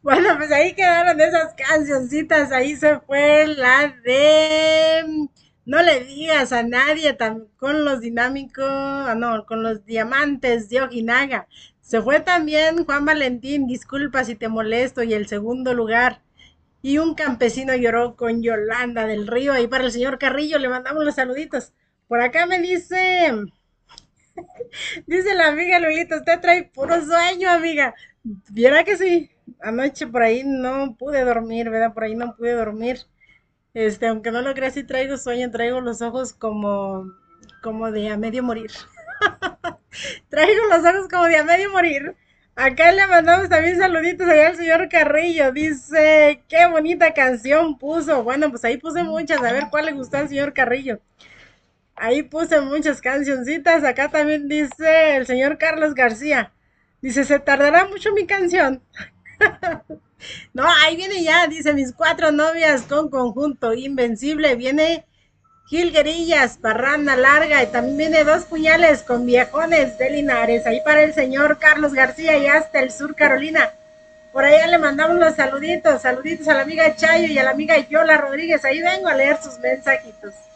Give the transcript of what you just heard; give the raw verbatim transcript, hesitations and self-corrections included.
Bueno, pues ahí quedaron esas cancioncitas. Ahí se fue la de No le digas a nadie tam- con los dinámicos, ah, no, con los diamantes de Ojinaga. Se fue también Juan Valentín, disculpa si te molesto, y el segundo lugar. Y un campesino lloró con Yolanda del Río. Ahí para el señor Carrillo le mandamos los saluditos. Por acá me dice, dice la amiga Lulita, usted trae puro sueño, amiga. Viera que sí. Anoche por ahí no pude dormir, ¿verdad? Por ahí no pude dormir. Este, aunque no lo creas, sí traigo sueño, traigo los ojos como, como de a medio morir. Traigo los ojos como de a medio morir. Acá le mandamos también saluditos allá al señor Carrillo. Dice, qué bonita canción puso. Bueno, pues ahí puse muchas. A ver cuál le gustó al señor Carrillo. Ahí puse muchas cancioncitas. Acá también dice el señor Carlos García. Dice, se tardará mucho mi canción. No, ahí viene ya. Dice, mis cuatro novias con conjunto invencible. Viene Gilguerillas, Parranda Larga y también viene Dos Puñales con Viejones de Linares. Ahí para el señor Carlos García y hasta el sur Carolina. Por allá le mandamos los saluditos. Saluditos a la amiga Chayo y a la amiga Yola Rodríguez. Ahí vengo a leer sus mensajitos.